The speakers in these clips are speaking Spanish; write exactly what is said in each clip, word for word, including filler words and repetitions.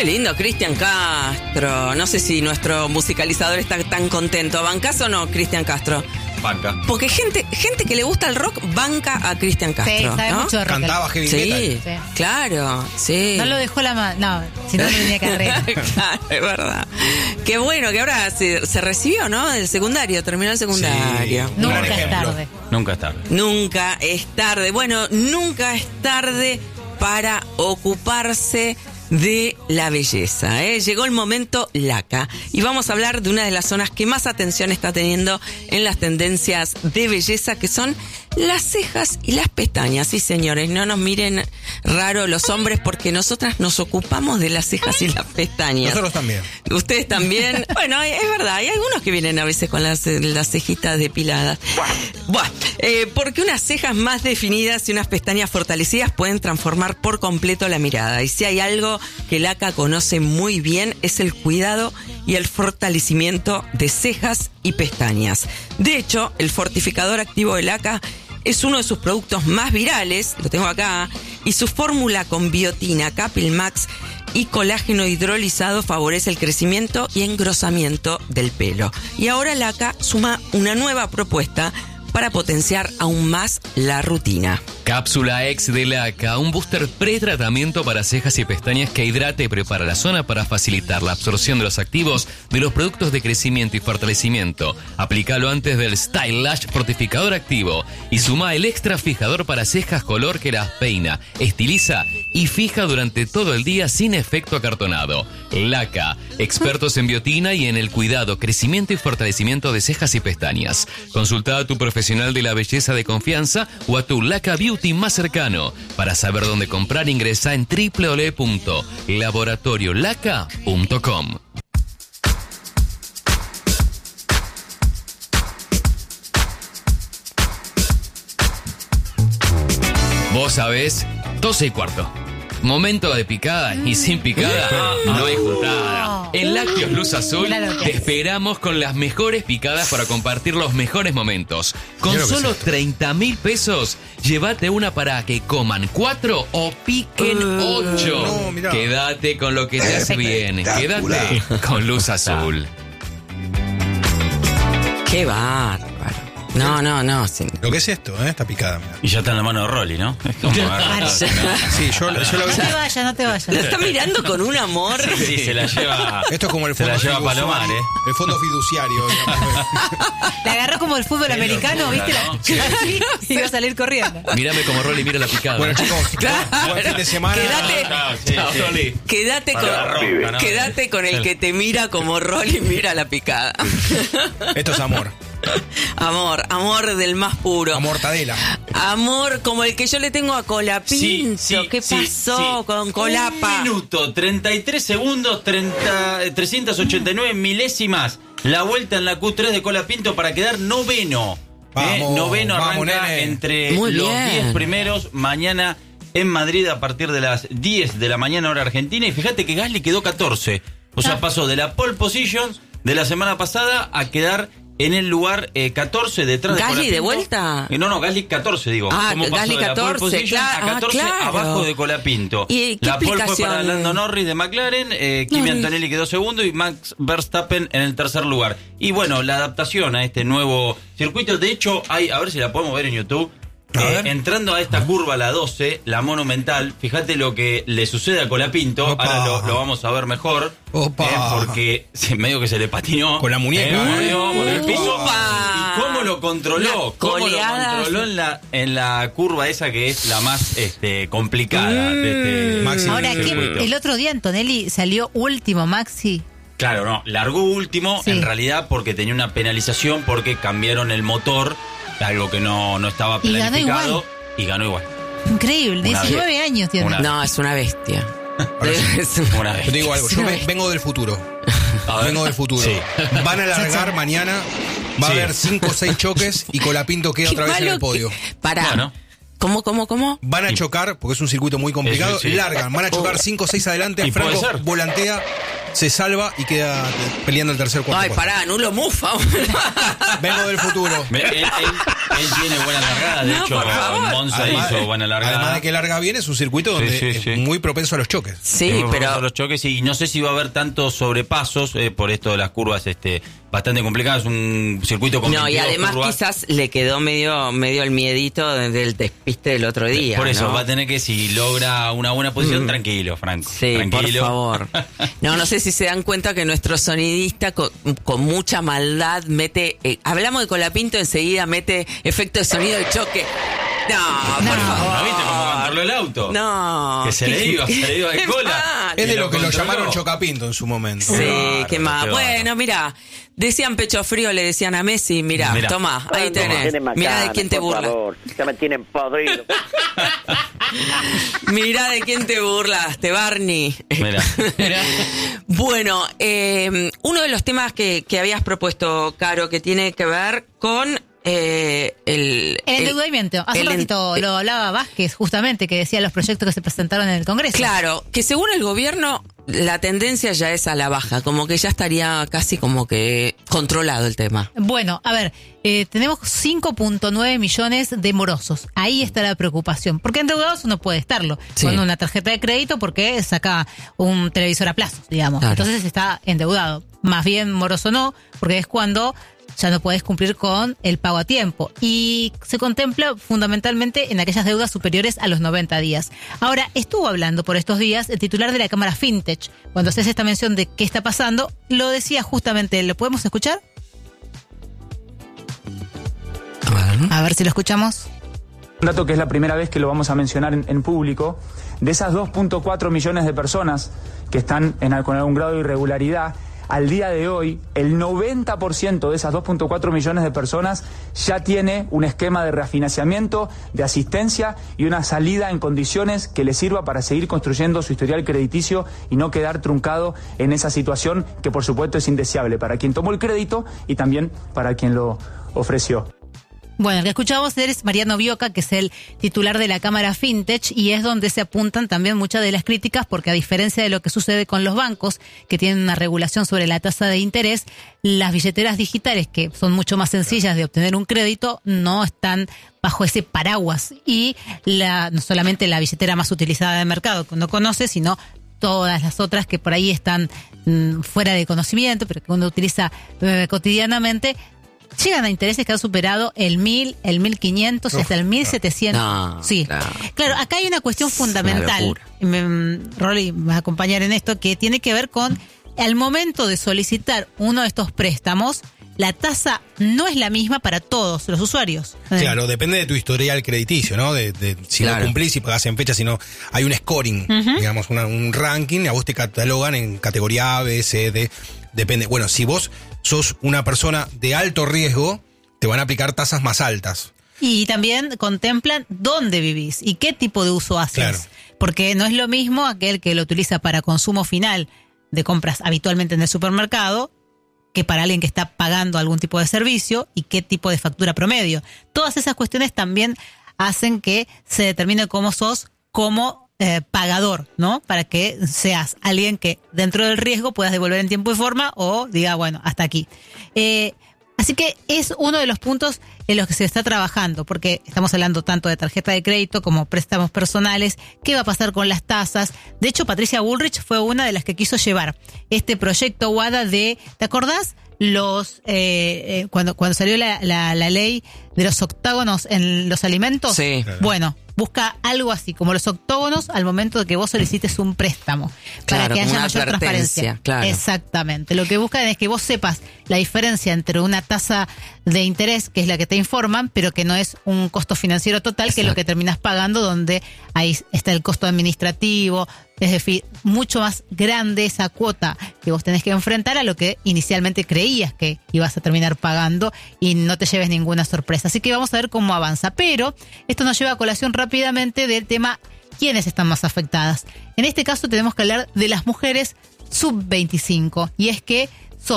Qué lindo, Cristian Castro. No sé si nuestro musicalizador está tan contento. ¿Bancás o no, Cristian Castro? Banca. Porque gente gente que le gusta el rock banca a Cristian Castro. Sí, sabe ¿no? mucho de rock. Cantaba heavy Sí, metal. Sí. claro, sí. No lo dejó la mano. No, si no, no tenía carrera. Claro, es verdad. Qué bueno que ahora se, se recibió, ¿no? Del secundario, terminó el secundario. Sí. Nunca Gran es ejemplo. tarde. Nunca es tarde. Nunca es tarde. Bueno, nunca es tarde para ocuparse de la belleza, ¿eh? Llegó el momento laca y vamos a hablar de una de las zonas que más atención está teniendo en las tendencias de belleza, que son las cejas y las pestañas. Sí, señores, no nos miren raro los hombres, porque nosotras nos ocupamos de las cejas y las pestañas. Nosotros también. Ustedes también. Bueno, es verdad, hay algunos que vienen a veces con las, las cejitas depiladas. Buah, eh, porque unas cejas más definidas y unas pestañas fortalecidas pueden transformar por completo la mirada. Y si hay algo que Laca conoce muy bien, es el cuidado y el fortalecimiento de cejas y pestañas. De hecho, el fortificador activo de Laca es uno de sus productos más virales, lo tengo acá, y su fórmula con biotina, Capilmax y colágeno hidrolizado favorece el crecimiento y engrosamiento del pelo. Y ahora Laca suma una nueva propuesta para potenciar aún más la rutina. Cápsula X de Laca, un booster pre-tratamiento para cejas y pestañas que hidrata y prepara la zona para facilitar la absorción de los activos de los productos de crecimiento y fortalecimiento. Aplícalo antes del Style Lash fortificador activo y suma el extra fijador para cejas color que las peina, estiliza y fija durante todo el día sin efecto acartonado. Laca, expertos en biotina y en el cuidado, crecimiento y fortalecimiento de cejas y pestañas. Consulta a tu profesional de la belleza de confianza o a tu Laca Beauty más cercano. Para saber dónde comprar, ingresa en doble u doble u doble u punto laboratorio laca punto com. Vos sabés, doce y cuarto. Momento de picada y sin picada no hay juntada. En Lácteos Luz Azul te esperamos con las mejores picadas para compartir los mejores momentos. Con solo treinta mil pesos, llévate una para que coman cuatro o piquen ocho. no, Quédate con lo que te hace bien. Quédate con Luz Azul. Qué bárbaro. No, no, no. Sí. Lo que es esto, ¿eh? Esta picada. Mirá. Y ya está en la mano de Rolly, ¿no? Es como agarrar- Sí, yo, yo lo No vi. te vayas, no te Lo vayas. está mirando con un amor. Sí, se la lleva. Esto es como el Se fondo la lleva fiduciario. Palomar, ¿eh? El fondo fiduciario, digamos. La agarró como el fútbol americano, locura, ¿viste? ¿no? La... Así, y iba a salir corriendo. Mírame como Rolly mira la picada. Bueno, chicos, Claro. buen fin de semana. Quédate. Chao, sí, Chao, sí. Rolly. Quédate con, Para la roca, ¿no? quédate con el que te mira como Rolly mira la picada. Esto es amor. Amor, amor del más puro. Amortadela. Amor como el que yo le tengo a Colapinto. ¿Qué sí, pasó sí. con Colapa? Un minuto, treinta y tres segundos, treinta, trescientas ochenta y nueve milésimas. La vuelta en la Q tres de Colapinto para quedar noveno. Vamos, Eh, noveno vamos, arranca nene. entre Muy los bien. diez primeros mañana en Madrid a partir de las diez de la mañana hora argentina. Y fíjate que Gasly quedó catorce. O sea, Ah. pasó de la pole position de la semana pasada a quedar en el lugar eh, catorce detrás de ¿Gasly Colapinto. de vuelta? Eh, no, no, Gasly catorce, digo. Ah, ¿Cómo pasó Gasly de la pole catorce, position claro. a catorce Ah, claro. abajo de Colapinto? ¿Y qué La pole fue explicación? para Lando Norris de McLaren, eh, Kimi Norris. Antonelli quedó segundo y Max Verstappen en el tercer lugar. Y bueno, la adaptación a este nuevo circuito, de hecho, hay, a ver si la podemos ver en YouTube. A Eh, ver. entrando a esta curva, la doce, la monumental, fíjate lo que le sucede a Colapinto. Opa. Ahora lo, lo vamos a ver mejor. Opa. eh, porque se, medio que se le patinó. Con la muñeca. Eh, mordió, mordió el piso. Opa. ¿Y cómo lo controló? Unas ¿Cómo lo coleadas. controló en la, en la curva esa que es la más este, complicada de este Maxi. Ahora, ¿qué? circuito? El otro día Antonelli salió último, Maxi. Claro, no, largó último Sí. en realidad porque tenía una penalización porque cambiaron el motor, algo que no, no estaba Y ganó planificado. igual. Y ganó igual. Increíble, Una diecinueve vez. años tiene. Una- No, es una bestia. Es Una vez. Yo te digo algo, yo ve- vengo del futuro. A ver. Vengo del futuro. Sí. Van a largar mañana, va a Sí. haber cinco o seis choques y Colapinto queda Qué otra vez en malo el podio. que- Pará. Bueno. ¿Cómo, cómo, cómo? Van a chocar, porque es un circuito muy complicado, Eso sí. largan, van a chocar cinco o seis adelante, Y puede Franco ser. volantea se salva y queda peleando el tercer cuarto. Ay, puesto. pará, Nulo Mufa. Vengo del futuro. Él, él- él tiene buena largada, de No, hecho, por favor. Monza Además, hizo buena largada. además de que larga bien, es un circuito Sí, donde sí, sí. es muy propenso a los choques. Sí, Hemos pero... pasado los choques y no sé si va a haber tantos sobrepasos eh, por esto de las curvas este bastante complicadas, un circuito con No, y veintidós además curvas. quizás le quedó medio medio el miedito del despiste del otro día. Por eso ¿no? va a tener que, si logra una buena posición, tranquilo, Franco. Sí, tranquilo. por favor. No, no sé si se dan cuenta que nuestro sonidista con, con mucha maldad mete... eh, hablamos de Colapinto, enseguida mete efecto de sonido de choque. No, por favor. ¿No viste cómo controló el auto? No. Que se le iba, se le iba de Qué cola. mal. Es de Y lo lo que lo controló. llamaron Chocapinto en su momento. Sí, bárbaro, qué más. qué Bueno, bárbaro. mira, decían pecho frío, le decían a Messi, mira, Mirá. toma, ahí ¿Cuándo me tenés. tienen Mira de macana, quién te por burlas. favor? Ya me tienen podrido. Mira de quién te burlaste, Barney. Mirá. Bueno, eh, uno de los temas que, que habías propuesto, Caro, que tiene que ver con eh, el... El endeudamiento. Hace el un en- ratito lo hablaba Vázquez, justamente, que decía los proyectos que se presentaron en el Congreso. Claro, que según el gobierno la tendencia ya es a la baja, como que ya estaría casi como que controlado el tema. Bueno, a ver, eh, tenemos cinco punto nueve millones de morosos. Ahí está la preocupación. Porque endeudados uno puede estarlo. Sí. Con una tarjeta de crédito porque saca un televisor a plazos, digamos. Claro. Entonces está endeudado. Más bien moroso no, porque es cuando ya no puedes cumplir con el pago a tiempo. Y se contempla fundamentalmente en aquellas deudas superiores a los noventa días. Ahora, estuvo hablando por estos días el titular de la Cámara Fintech. Cuando se hace esta mención de qué está pasando, lo decía justamente él. ¿Lo podemos escuchar? A ver si lo escuchamos. Un dato que es la primera vez que lo vamos a mencionar en, en público, de esas dos punto cuatro millones de personas que están en, con algún grado de irregularidad, al día de hoy, el noventa por ciento de esas dos punto cuatro millones de personas ya tiene un esquema de refinanciamiento, de asistencia y una salida en condiciones que le sirva para seguir construyendo su historial crediticio y no quedar truncado en esa situación que por supuesto es indeseable para quien tomó el crédito y también para quien lo ofreció. Bueno, el que escuchábamos es Mariano Bioca, que es el titular de la Cámara Fintech, y es donde se apuntan también muchas de las críticas, porque a diferencia de lo que sucede con los bancos, que tienen una regulación sobre la tasa de interés, las billeteras digitales, que son mucho más sencillas de obtener un crédito, no están bajo ese paraguas. Y la, no solamente la billetera más utilizada del mercado, que uno conoce, sino todas las otras que por ahí están mmm, fuera de conocimiento, pero que uno utiliza eh, cotidianamente, llegan a intereses que han superado el mil, el mil quinientos y hasta el mil setecientos. No, sí. claro. Claro, acá hay una cuestión Es una fundamental. locura. Me- Rolly me va a acompañar en esto, que tiene que ver con al momento de solicitar uno de estos préstamos, la tasa no es la misma para todos los usuarios. Claro, depende de tu historial crediticio, ¿no? De, de si Claro. no cumplís, si pagás en fecha, si no. Hay un scoring, digamos, una- un ranking, a vos te catalogan en categoría A, B, C, D. Depende. Bueno, si vos sos una persona de alto riesgo, te van a aplicar tasas más altas. Y también contemplan dónde vivís y qué tipo de uso haces. Claro. Porque no es lo mismo aquel que lo utiliza para consumo final de compras habitualmente en el supermercado que para alguien que está pagando algún tipo de servicio y qué tipo de factura promedio. Todas esas cuestiones también hacen que se determine cómo sos como eh, pagador, ¿no? Para que seas alguien que dentro del riesgo puedas devolver en tiempo y forma o diga, bueno, hasta aquí. Eh, Así que es uno de los puntos en los que se está trabajando, porque estamos hablando tanto de tarjeta de crédito como préstamos personales. ¿Qué va a pasar con las tasas? De hecho, Patricia Bullrich fue una de las que quiso llevar este proyecto WADA de, ¿te acordás? Los eh, eh, cuando cuando salió la, la, la ley de los octágonos en los alimentos. Sí. Bueno, busca algo así, como los octógonos al momento de que vos solicites un préstamo. Para Claro, que como haya una mayor advertencia, transparencia. claro. Exactamente. Lo que buscan es que vos sepas la diferencia entre una tasa de interés, que es la que te informan, pero que no es un costo financiero total, que es lo que terminas pagando, donde ahí está el costo administrativo. Es decir, mucho más grande esa cuota que vos tenés que enfrentar a lo que inicialmente creías que ibas a terminar pagando y no te lleves ninguna sorpresa. Así que vamos a ver cómo avanza. Pero esto nos lleva a colación rápidamente del tema quiénes están más afectadas. En este caso tenemos que hablar de las mujeres sub veinticinco, y es que son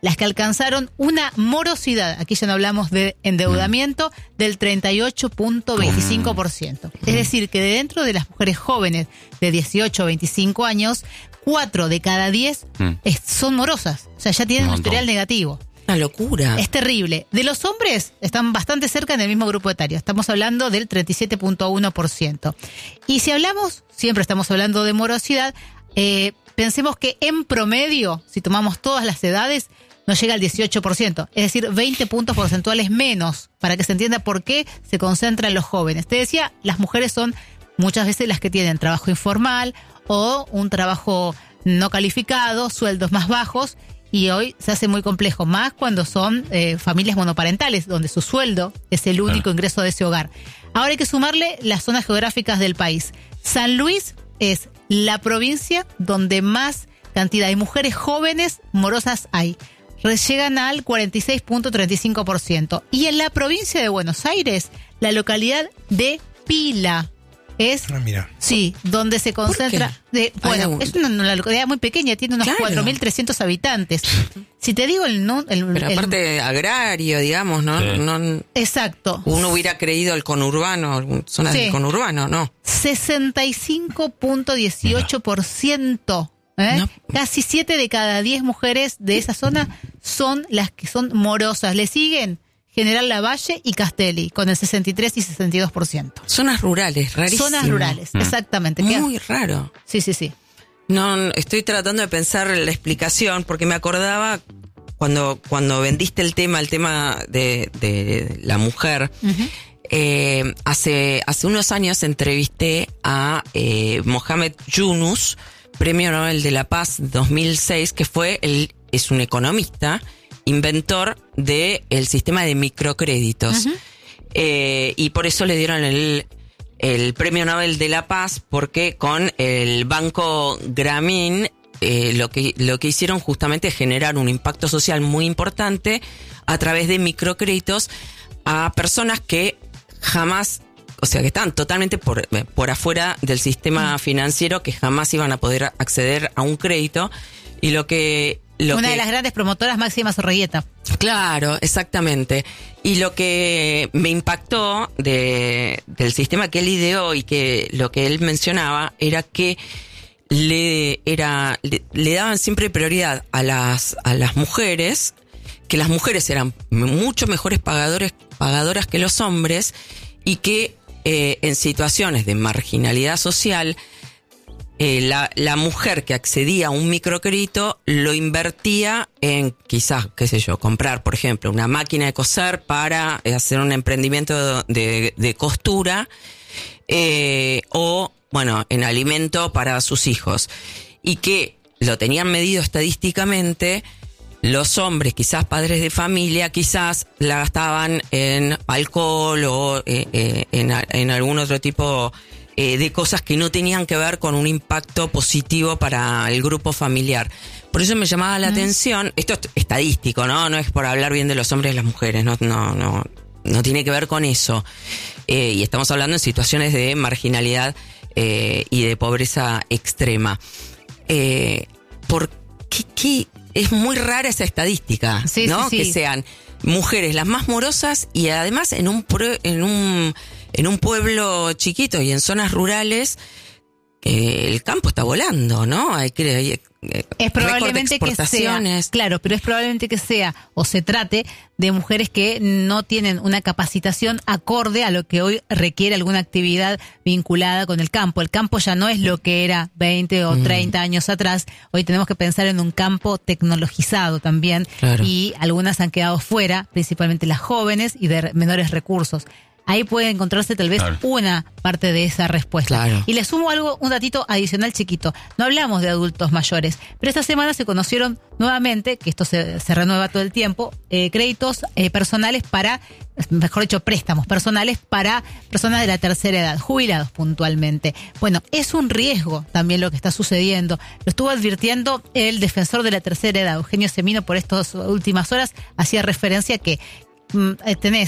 las que alcanzaron una morosidad, aquí ya no hablamos de endeudamiento, del treinta y ocho punto veinticinco por ciento. Es decir, que de dentro de las mujeres jóvenes de dieciocho a veinticinco años, cuatro de cada diez es, son morosas. O sea, ya tienen un historial negativo. Una locura. Es terrible. De los hombres, están bastante cerca en el mismo grupo etario. Estamos hablando del treinta y siete punto uno por ciento. Y si hablamos, siempre estamos hablando de morosidad, eh, pensemos que en promedio, si tomamos todas las edades, nos llega al dieciocho por ciento. Es decir, veinte puntos porcentuales menos, para que se entienda por qué se concentran los jóvenes. Te decía, las mujeres son muchas veces las que tienen trabajo informal o un trabajo no calificado, sueldos más bajos, y hoy se hace muy complejo, más cuando son eh, familias monoparentales, donde su sueldo es el único ingreso de ese hogar. Ahora hay que sumarle las zonas geográficas del país. San Luis es la provincia donde más cantidad de mujeres jóvenes morosas hay. Llegan al cuarenta y seis punto treinta y cinco por ciento. Y en la provincia de Buenos Aires, la localidad de Pila es, ah, mira. sí, donde se concentra. De, bueno, un... es una, una localidad muy pequeña, tiene unos claro. cuatro mil trescientos habitantes. Si te digo el no, el, pero aparte el, agrario, digamos, ¿no? Sí. no Exacto. Uno hubiera creído el conurbano, zonas sí. del conurbano, ¿no? sesenta y cinco punto dieciocho por ciento. ¿Eh? No. Casi siete de cada diez mujeres de esa zona son las que son morosas. Le siguen General Lavalle y Castelli, con el sesenta y tres y sesenta y dos por ciento. Zonas rurales, rarísimo. Zonas rurales, mm. exactamente. Muy raro. Sí, sí, sí. No, estoy tratando de pensar la explicación, porque me acordaba cuando, cuando vendiste el tema, el tema de, de la mujer. Uh-huh. eh, hace, hace unos años entrevisté a eh, Mohamed Yunus, Premio Nobel de la Paz dos mil seis, que fue el, es un economista, inventor del sistema de microcréditos. Uh-huh. Eh, y por eso le dieron el, el Premio Nobel de la Paz, porque con el Banco Grameen eh, lo que lo que hicieron justamente es generar un impacto social muy importante a través de microcréditos a personas que jamás, o sea, que estaban totalmente por, por afuera del sistema financiero, que jamás iban a poder acceder a un crédito. Y lo que Lo Una que, de las grandes promotoras, Máxima Zorrilleta. Claro, exactamente. Y lo que me impactó de, del sistema que él ideó y que lo que él mencionaba era que le era le, le daban siempre prioridad a las a las mujeres, que las mujeres eran mucho mejores pagadores pagadoras que los hombres, y que eh, en situaciones de marginalidad social Eh, la, la mujer que accedía a un microcrédito lo invertía en quizás, qué sé yo, comprar, por ejemplo, una máquina de coser para hacer un emprendimiento de, de costura, eh, o, bueno, en alimento para sus hijos. Y que lo tenían medido estadísticamente, los hombres, quizás padres de familia, quizás la gastaban en alcohol o eh, eh, en, en algún otro tipo Eh, de cosas que no tenían que ver con un impacto positivo para el grupo familiar. Por eso me llamaba la mm. atención, esto es estadístico, ¿no? No es por hablar bien de los hombres y las mujeres, no, no, no, no tiene que ver con eso. Eh, y estamos hablando en situaciones de marginalidad eh, y de pobreza extrema. Eh, ¿Por qué, qué? Es muy rara esa estadística, sí, ¿no? Sí, sí. Que sean mujeres las más morosas y además en un pro, en un en un pueblo chiquito y en zonas rurales, eh, el campo está volando, ¿no? Hay que hay, eh, es probablemente que sea, claro, pero es probablemente que sea o se trate de mujeres que no tienen una capacitación acorde a lo que hoy requiere alguna actividad vinculada con el campo. El campo ya no es lo que era veinte o treinta mm. años atrás. Hoy tenemos que pensar en un campo tecnologizado también, claro. Y algunas han quedado fuera, principalmente las jóvenes y de menores recursos. Ahí puede encontrarse tal vez claro. una parte de esa respuesta. Claro. Y le sumo algo, un datito adicional chiquito. No hablamos de adultos mayores, pero esta semana se conocieron nuevamente, que esto se, se renueva todo el tiempo, eh, créditos eh, personales para, mejor dicho, préstamos personales para personas de la tercera edad, jubilados puntualmente. Bueno, es un riesgo también lo que está sucediendo. Lo estuvo advirtiendo el defensor de la tercera edad, Eugenio Semino, por estas últimas horas, hacía referencia que mm, tenés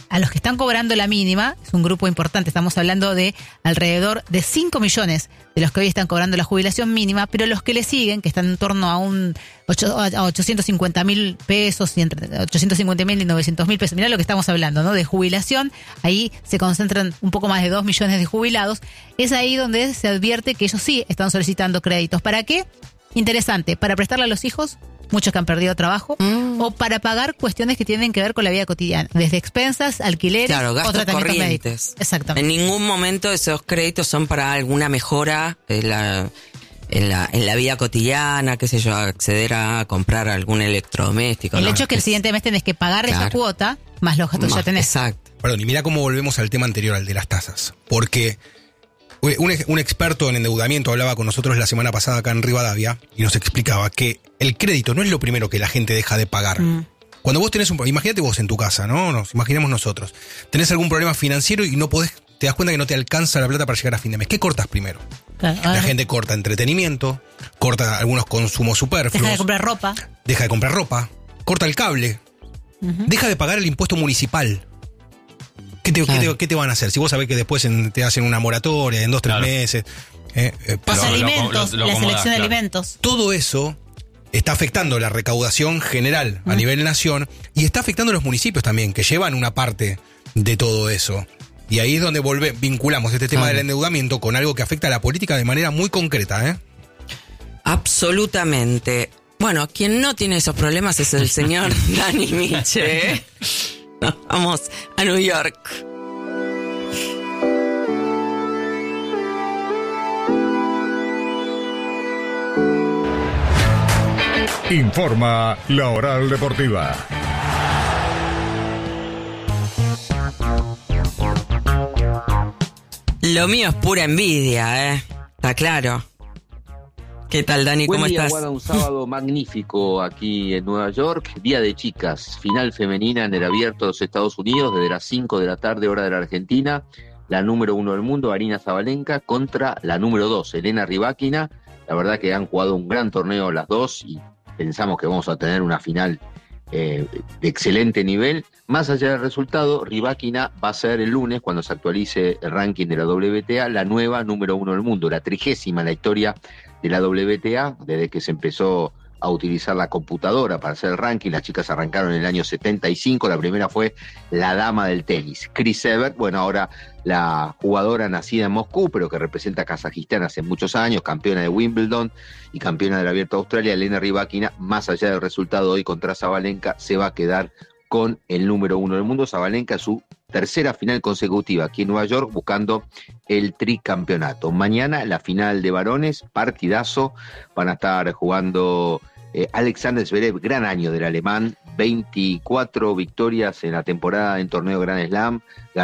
a los que están cobrando la mínima, es un grupo importante, estamos hablando de alrededor de cinco millones de los que hoy están cobrando la jubilación mínima, pero los que le siguen, que están en torno a un ocho, a ochocientos cincuenta mil pesos y entre ochocientos cincuenta mil y novecientos mil pesos, mirá lo que estamos hablando, ¿no? De jubilación, ahí se concentran un poco más de dos millones de jubilados, es ahí donde se advierte que ellos sí están solicitando créditos. ¿Para qué? Interesante, para prestarle a los hijos, muchos que han perdido trabajo, mm. o para pagar cuestiones que tienen que ver con la vida cotidiana, desde expensas, alquileres, claro, gastos o tratamientos corrientes. médicos. Exactamente. En ningún momento esos créditos son para alguna mejora en la, en la, en la vida cotidiana, qué sé yo, acceder a comprar algún electrodoméstico. El ¿no? hecho es que el es, siguiente mes tenés que pagar claro. esa cuota, más los gastos más, ya tenés. Exacto. Perdón, y mira cómo volvemos al tema anterior, al de las tasas. Porque un, un experto en endeudamiento hablaba con nosotros la semana pasada acá en Rivadavia y nos explicaba que el crédito no es lo primero que la gente deja de pagar. Mm. Cuando vos tenés un... Imagínate vos en tu casa, ¿no? Nos imaginemos nosotros. Tenés algún problema financiero y no podés... Te das cuenta que no te alcanza la plata para llegar a fin de mes. ¿Qué cortas primero? Claro, la gente corta entretenimiento, corta algunos consumos superfluos. Deja de comprar ropa. Deja de comprar ropa. Corta el cable. Uh-huh. Deja de pagar el impuesto municipal. ¿Qué te, claro. ¿qué, te, ¿Qué te van a hacer? Si vos sabés que después en, te hacen una moratoria en dos, tres claro. meses. Eh, eh, Los alimentos, lo, lo, lo, la selección claro. de alimentos. Todo eso está afectando la recaudación general a mm. nivel nación y está afectando a los municipios también, que llevan una parte de todo eso. Y ahí es donde volve, vinculamos este tema claro. del endeudamiento con algo que afecta a la política de manera muy concreta, ¿eh? Absolutamente. Bueno, quien no tiene esos problemas es el señor Dani Miche, ¿eh? Nos vamos a New York. Informa La Oral Deportiva. Lo mío es pura envidia, ¿eh? Está claro. ¿Qué tal, Dani? ¿Cómo Buen día, estás? Guada, un sábado magnífico aquí en Nueva York. Día de chicas, final femenina en el Abierto de los Estados Unidos desde las cinco de la tarde, hora de la Argentina. La número uno del mundo, Aryna Sabalenka, contra la número dos, Elena Rybakina. La verdad que han jugado un gran torneo las dos y pensamos que vamos a tener una final eh, de excelente nivel. Más allá del resultado, Rybakina va a ser el lunes, cuando se actualice el ranking de la W T A, la nueva número uno del mundo, la trigésima en la historia de la W T A, desde que se empezó a utilizar la computadora para hacer el ranking. Las chicas arrancaron en el año setenta y cinco, la primera fue la dama del tenis, Chris Evert, bueno, ahora la jugadora nacida en Moscú, pero que representa a Kazajistán hace muchos años, campeona de Wimbledon y campeona del Abierto de Australia, Elena Rybakina, más allá del resultado hoy contra Sabalenka, se va a quedar con el número uno del mundo. Sabalenka, su tercera final consecutiva aquí en Nueva York, buscando el tricampeonato. Mañana la final de varones, partidazo, van a estar jugando eh, Alexander Zverev, gran año del alemán, veinticuatro victorias en la temporada en torneo Grand Slam,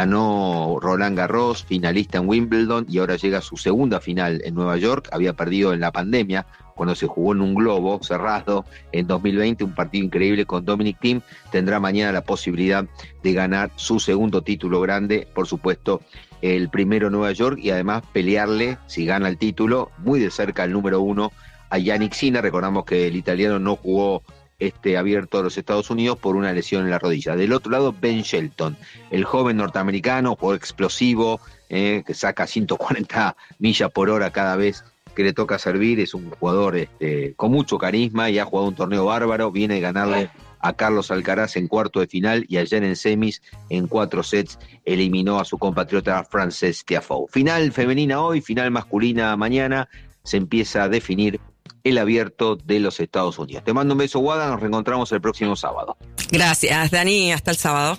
ganó Roland Garros, finalista en Wimbledon, y ahora llega a su segunda final en Nueva York. Había perdido en la pandemia, cuando se jugó en un globo cerrado en dos mil veinte, un partido increíble con Dominic Thiem. Tendrá mañana la posibilidad de ganar su segundo título grande, por supuesto el primero en Nueva York, y además pelearle, si gana el título, muy de cerca al número uno, a Yannick Sinner. Recordamos que el italiano no jugó este Abierto de los Estados Unidos por una lesión en la rodilla. Del otro lado, Ben Shelton, el joven norteamericano, jugador explosivo, eh, que saca ciento cuarenta millas por hora cada vez que le toca servir. Es un jugador este, con mucho carisma y ha jugado un torneo bárbaro. Viene de ganarle a Carlos Alcaraz en cuarto de final, y ayer en semis, en cuatro sets, eliminó a su compatriota Frances Tiafoe. Final femenina hoy, final masculina mañana. Se empieza a definir el Abierto de los Estados Unidos. Te mando un beso, Guada. Nos reencontramos el próximo sábado. Gracias, Dani. Hasta el sábado.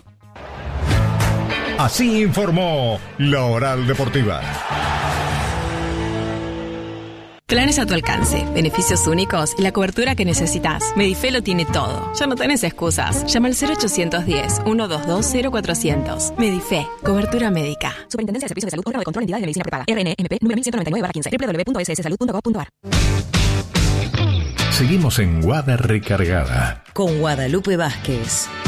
Así informó La Oral Deportiva. Planes a tu alcance, beneficios únicos y la cobertura que necesitas. Medife lo tiene todo. Ya no tenés excusas. Llama al cero ochocientos diez, ciento veintidós, cero cuatrocientos. Medife, cobertura médica. Superintendencia de Servicios de Salud, órgano de control de entidades de medicina prepaga. R N M P número mil ciento noventa y nueve barra quince. doble u doble u doble u punto s s salud punto gov punto a r. Seguimos en Guada Recargada con Guadalupe Vázquez.